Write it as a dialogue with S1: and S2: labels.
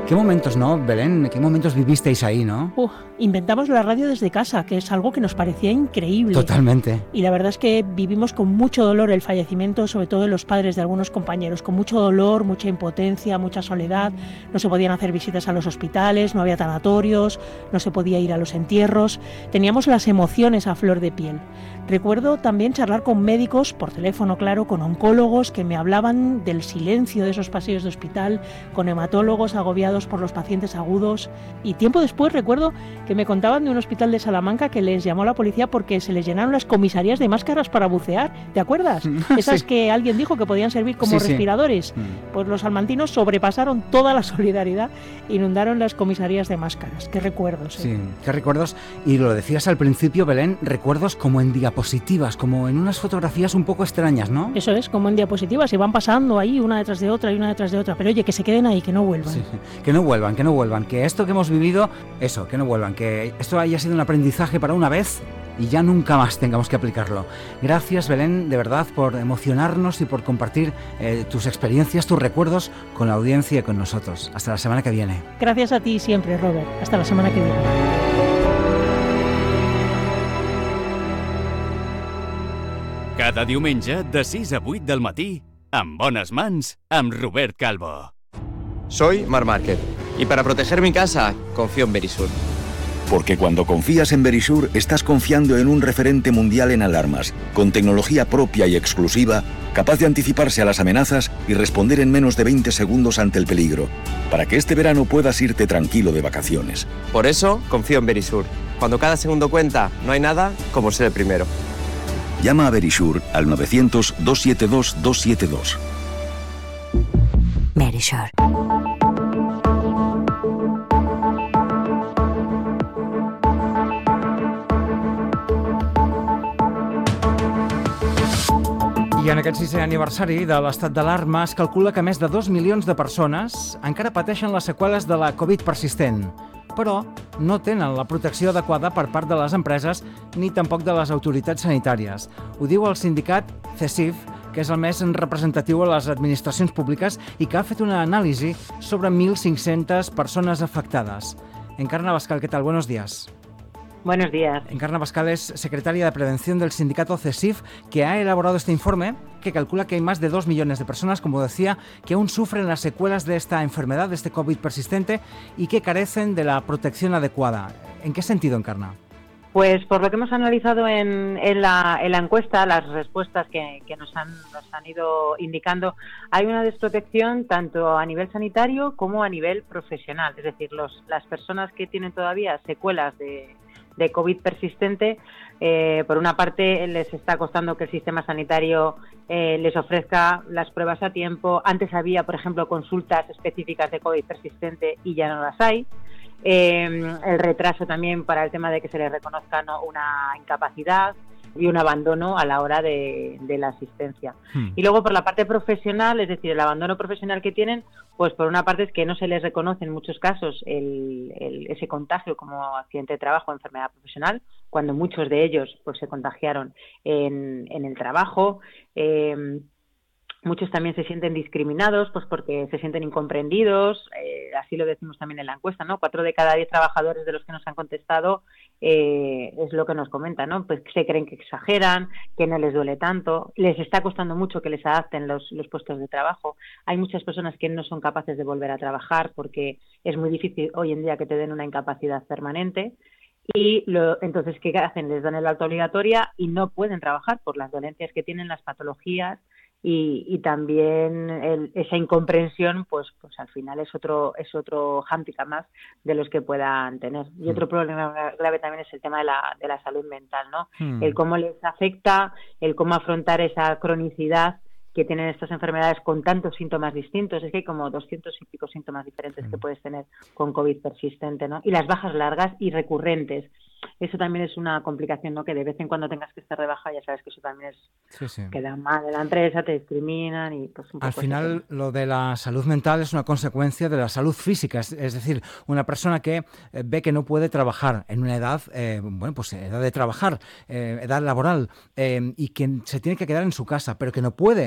S1: Qué momentos, ¿no, Belén? ¿Qué momentos vivisteis ahí, no?
S2: Inventamos la radio desde casa, que es algo que nos parecía increíble.
S1: Totalmente.
S2: Y la verdad es que vivimos con mucho dolor el fallecimiento, sobre todo de los padres de algunos compañeros, con mucho dolor, mucha impotencia, mucha soledad. No se podían hacer visitas a los hospitales, no había tanatorios, no se podía ir a los entierros. Teníamos las emociones a flor de piel. Recuerdo también charlar con médicos, por teléfono claro, con oncólogos que me hablaban del silencio de esos pasillos de hospital, con hematólogos agobiados por los pacientes agudos. Y tiempo después recuerdo que me contaban de un hospital de Salamanca que les llamó a la policía porque se les llenaron las comisarías de máscaras para bucear. ¿Te acuerdas? Esas
S1: Sí.
S2: que alguien dijo que podían servir como respiradores. Pues los salmantinos sobrepasaron toda la solidaridad, inundaron las comisarías de máscaras. Qué recuerdos, ¿eh?
S1: Sí, qué recuerdos. Y lo decías al principio, Belén, recuerdos como en diapositivas, como en unas fotografías un poco extrañas, ¿no?
S2: Eso es, como en diapositivas, y van pasando ahí una detrás de otra y una detrás de otra. Pero oye, que se queden ahí, que no vuelvan.
S1: Sí. Que no vuelvan, que esto que hemos vivido, eso, que no vuelvan, que esto haya sido un aprendizaje para una vez y ya nunca más tengamos que aplicarlo. Gracias, Belén, de verdad, por emocionarnos y por compartir tus experiencias, tus recuerdos con la audiencia y con nosotros. Hasta la semana que viene.
S2: Gracias a ti siempre, Robert. Hasta la semana que viene.
S3: Cada diumenge, de 6 a 8 del matí, amb bones mans, amb Robert Calvo.
S4: Soy Marc Márquez y para proteger mi casa confío en Verisur.
S5: Porque cuando confías en Verisur, estás confiando en un referente mundial en alarmas, con tecnología propia y exclusiva, capaz de anticiparse a las amenazas y responder en menos de 20 segundos ante el peligro, para que este verano puedas irte tranquilo de vacaciones.
S4: Por eso confío en Verisur. Cuando cada segundo cuenta, no hay nada como ser el primero.
S5: Llama a Verisur al 900-272-272.
S6: Verisur.
S1: I en aquest 6è aniversari de l'estat d'alarma es calcula que més de 2 milions de persones encara pateixen les seqüeles de la Covid persistent, però no tenen la protecció adequada per part de les empreses ni tampoc de les autoritats sanitàries. Ho diu el sindicat CESIF, que és el més representatiu a les administracions públiques i que ha fet una anàlisi sobre 1.500 persones afectades. Encarna Bascal, ¿qué tal? Buenos días.
S7: Buenos días.
S1: Encarna Bascal es secretaria de Prevención del sindicato CESIF, que ha elaborado este informe que calcula que hay más de 2 millones de personas, como decía, que aún sufren las secuelas de esta enfermedad, de este COVID persistente, y que carecen de la protección adecuada. ¿En qué sentido, Encarna?
S7: Pues por lo que hemos analizado en la encuesta, las respuestas que nos han ido indicando, hay una desprotección tanto a nivel sanitario como a nivel profesional. Es decir, las personas que tienen todavía secuelas de COVID persistente, por una parte les está costando que el sistema sanitario les ofrezca las pruebas a tiempo. Antes había, por ejemplo, consultas específicas de COVID persistente y ya no las hay. El retraso también para el tema de que se les reconozca una incapacidad y un abandono a la hora de la asistencia. Y luego por la parte profesional, es decir, el abandono profesional que tienen, pues por una parte es que no se les reconoce en muchos casos ese contagio como accidente de trabajo o enfermedad profesional, cuando muchos de ellos pues se contagiaron en el trabajo. Muchos también se sienten discriminados, pues porque se sienten incomprendidos, así lo decimos también en la encuesta, ¿no? 4 de cada 10 trabajadores de los que nos han contestado es lo que nos comentan, ¿no? Pues se creen que exageran, que no les duele tanto, les está costando mucho que les adapten los puestos de trabajo. Hay muchas personas que no son capaces de volver a trabajar porque es muy difícil hoy en día que te den una incapacidad permanente. Y entonces, ¿qué hacen? Les dan el alta obligatoria y no pueden trabajar por las dolencias que tienen, las patologías, y también esa incomprensión pues al final es otro hándicap más de los que puedan tener. Y otro problema grave también es el tema de la salud mental, ¿no? El cómo les afecta, el cómo afrontar esa cronicidad que tienen estas enfermedades con tantos síntomas distintos. Es que hay como 200 y pico síntomas diferentes que puedes tener con COVID persistente, ¿no? Y las bajas largas y recurrentes. Eso también es una complicación, ¿no? Que de vez en cuando tengas que estar de baja, ya sabes que eso también es queda mal de la empresa, te discriminan y pues un poco.
S1: Al final, lo de la salud mental es una consecuencia de la salud física, es decir, una persona que ve que no puede trabajar en una edad, edad de trabajar, edad laboral, y que se tiene que quedar en su casa, pero que no puede